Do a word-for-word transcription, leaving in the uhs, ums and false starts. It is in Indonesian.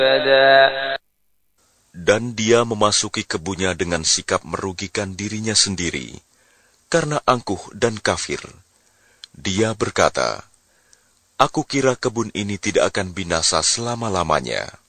Dan dia memasuki kebunnya dengan sikap merugikan dirinya sendiri, karena angkuh dan kafir. Dia berkata, "Aku kira kebun ini tidak akan binasa selama-lamanya."